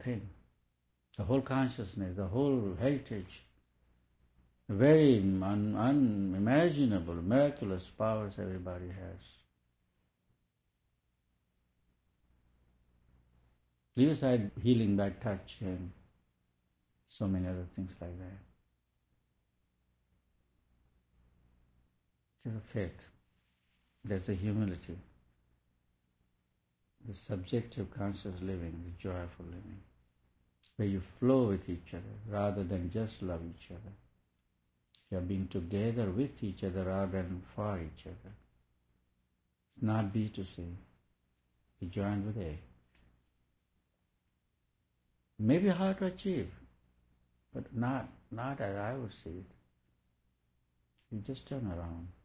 thing. The whole consciousness, the whole heritage, very unimaginable, miraculous powers everybody has. Leave aside healing by touch and so many other things like that. There's a faith. There's a humility. The subjective conscious living, the joyful living, where you flow with each other rather than just love each other. You are being together with each other rather than for each other. It's not B to C. You join with A. Maybe hard to achieve, but not as I would see it. You just turn around.